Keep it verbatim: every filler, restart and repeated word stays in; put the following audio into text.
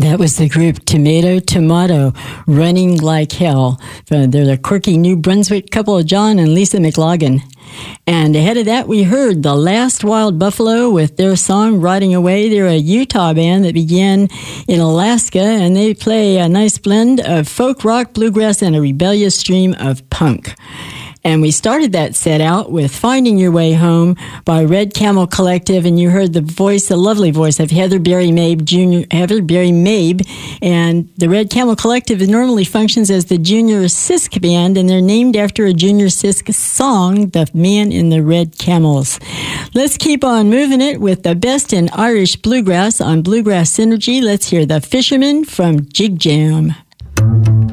That was the group Tomato Tomato, Running Like Hell. They're a quirky New Brunswick couple, John and Lisa McLaughlin. And ahead of that, we heard The Last Wild Buffalo with their song Riding Away. They're a Utah band that began in Alaska, and they play a nice blend of folk rock, bluegrass, and a rebellious stream of punk. And we started that set out with Finding Your Way Home by Red Camel Collective, and you heard the voice, the lovely voice of Heather Berry Mabe Junior Heather Berry Mabe, and the Red Camel Collective normally functions as the Junior Sisk Band, and they're named after a Junior Sisk song, The Man in the Red Camels. Let's keep on moving it with the best in Irish bluegrass on Bluegrass Synergy. Let's hear The Fisherman from Jig Jam.